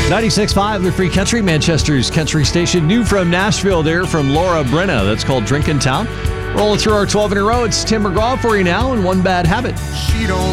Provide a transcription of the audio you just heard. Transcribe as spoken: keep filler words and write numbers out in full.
ninety-six point five, the Free Country, Manchester's country station. New from Nashville there from Laura Brenna. That's called Drinkin' Town. Rolling through our twelve in a row. It's Tim McGraw for you now and One Bad Habit. She don't